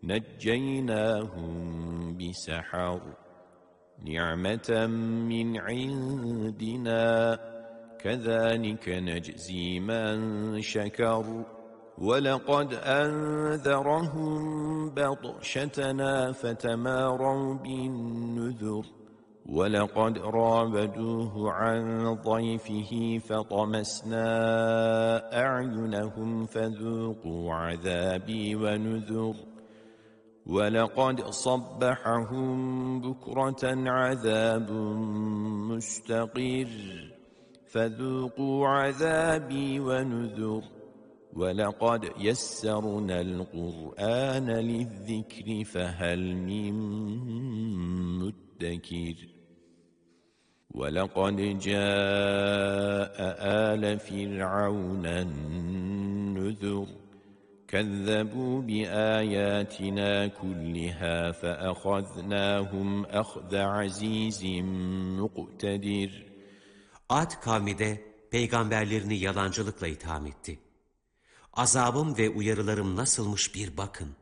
نجيناهم بسحر نعمة من عندنا كذلك نجزي من شكر ولقد أنذرهم بطشتنا فتماروا بالنذر ولقد راودوه عن ضيفه فطمسنا أعينهم فذوقوا عذابي ونذر ولقد صبحهم بكرة عذاب مستقر فذوقوا عذابي ونذر ولقد يسرنا القرآن للذكر فهل من مدكر ولقد جاء آل فرعون النذر كذبوا بآياتنا كلها فأخذناهم أخذ عزيز مقتدر. Ad kavmi de peygamberlerini yalancılıkla itham etti. Azabım ve uyarılarım nasılmış bir bakın.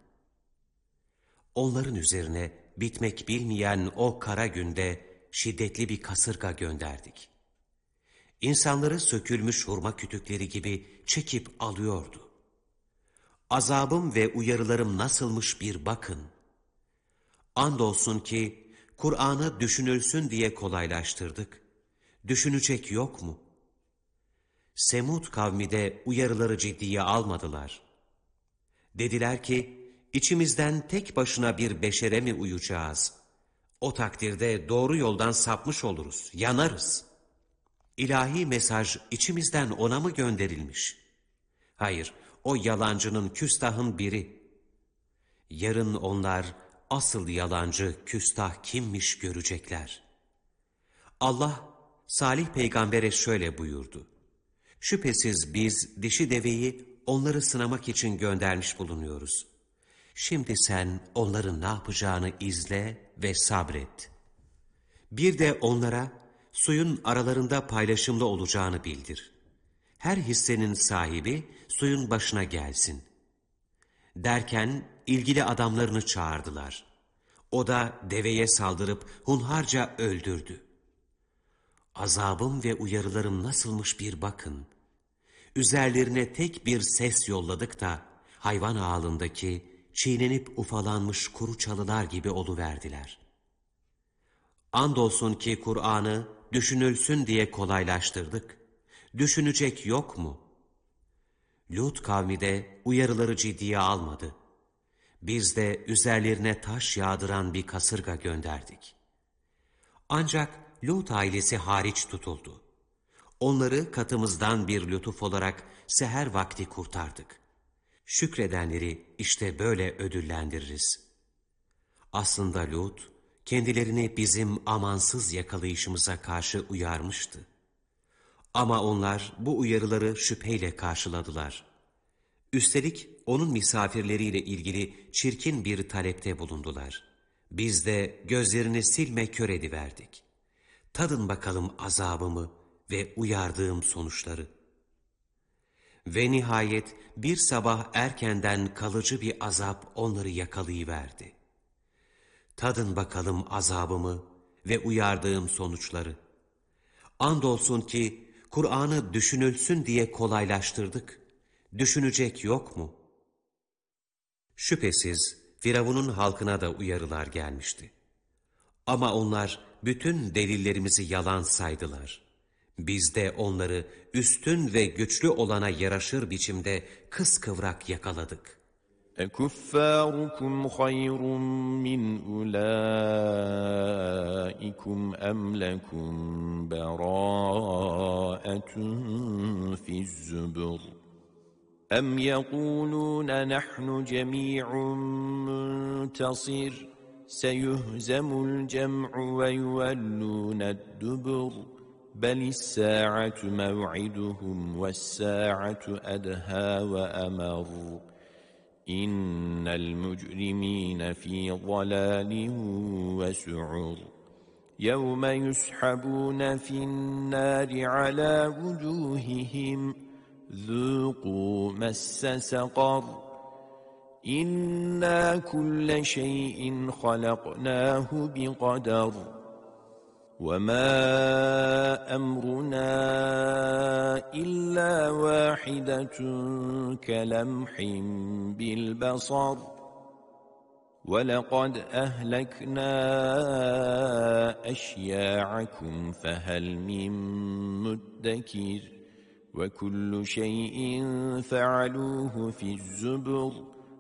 Onların üzerine bitmek bilmeyen o kara günde şiddetli bir kasırga gönderdik. İnsanları sökülmüş hurma kütükleri gibi çekip alıyordu. Azabım ve uyarılarım nasılmış bir bakın. Andolsun ki Kur'an'ı düşünülsün diye kolaylaştırdık. Düşünecek yok mu? Semud kavmi de uyarıları ciddiye almadılar. Dediler ki, içimizden tek başına bir beşere mi uyacağız? O takdirde doğru yoldan sapmış oluruz, yanarız. İlahi mesaj içimizden ona mı gönderilmiş? Hayır, o yalancının, küstahın biri. Yarın onlar asıl yalancı, küstah kimmiş görecekler. Allah, Salih peygambere şöyle buyurdu. Şüphesiz biz dişi deveyi onları sınamak için göndermiş bulunuyoruz. Şimdi sen onların ne yapacağını izle ve sabret. Bir de onlara suyun aralarında paylaşımlı olacağını bildir. Her hissenin sahibi suyun başına gelsin. Derken ilgili adamlarını çağırdılar. O da deveye saldırıp hunharca öldürdü. Azabım ve uyarılarım nasılmış bir bakın. Üzerlerine tek bir ses yolladık da hayvan ağalındaki çiğnenip ufalanmış kuru çalılar gibi oluverdiler. Andolsun ki Kur'an'ı düşünülsün diye kolaylaştırdık. Düşünecek yok mu? Lut kavmi de uyarıları ciddiye almadı. Biz de üzerlerine taş yağdıran bir kasırga gönderdik. Ancak Lut ailesi hariç tutuldu. Onları katımızdan bir lütuf olarak seher vakti kurtardık. Şükredenleri işte böyle ödüllendiririz. Aslında Lut, kendilerini bizim amansız yakalayışımıza karşı uyarmıştı. Ama onlar bu uyarıları şüpheyle karşıladılar. Üstelik onun misafirleriyle ilgili çirkin bir talepte bulundular. Biz de gözlerini silme kör ediverdik. Tadın bakalım azabımı ve uyardığım sonuçları. Ve nihayet bir sabah erkenden kalıcı bir azap onları yakalayıverdi. Tadın bakalım azabımı ve uyardığım sonuçları. Andolsun ki Kur'an'ı düşünülsün diye kolaylaştırdık. Düşünecek yok mu? Şüphesiz Firavun'un halkına da uyarılar gelmişti. Ama onlar bütün delillerimizi yalan saydılar. Biz de onları üstün ve güçlü olana yaraşır biçimde kıskıvrak yakaladık. اَكُفَّارُكُمْ خَيْرٌ مِّنْ أُولَٰئِكُمْ أَمْ لَكُمْ بَرَاءَةٌ فِي الزُّبُرِ أَمْ يَقُولُونَ نَحْنُ جَمِيعٌ مُّنتَصِرٌ سَيُهْزَمُ الْجَمْعُ وَيُوَلُّونَ الدُّبُرَ بَلِ السَّاعَةُ مَوْعِدُهُمْ وَالسَّاعَةُ أَدْهَىٰ وَأَمَرُّ إِنَّ الْمُجْرِمِينَ فِي ضَلَالٍ وَسُعُرٍ يَوْمَ يُسْحَبُونَ فِي النَّارِ عَلَى وُجُوهِهِمْ ذُوقُوا مَسَّ سَقَرَ إنا كل شيء خلقناه بقدر وما أمرنا إلا واحدة كلمح بالبصر ولقد أهلكنا أشياعكم فهل من مدكر وكل شيء فعلوه في الزبر